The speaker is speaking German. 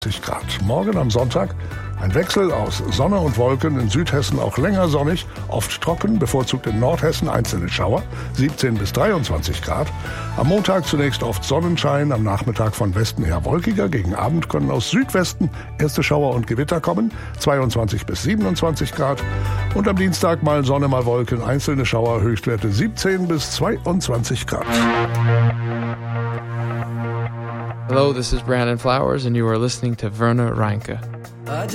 Grad. Morgen am Sonntag ein Wechsel aus Sonne und Wolken, in Südhessen auch länger sonnig, oft trocken, bevorzugt in Nordhessen einzelne Schauer, 17 bis 23 Grad. Am Montag zunächst oft Sonnenschein, am Nachmittag von Westen her wolkiger, gegen Abend können aus Südwesten erste Schauer und Gewitter kommen, 22 bis 27 Grad. Und am Dienstag mal Sonne, mal Wolken, einzelne Schauer, Höchstwerte 17 bis 22 Grad. Hello, this is Brandon Flowers, and you are listening to Werner Reinke.